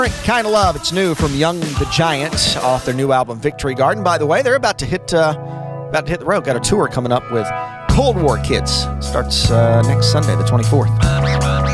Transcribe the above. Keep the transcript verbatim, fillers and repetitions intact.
Kind of Love. It's new from Young the Giant off their new album Victory Garden. By the way, they're about to hit uh, about to hit the road. Got a tour coming up with Cold War Kids. Starts uh, next Sunday, the twenty-fourth.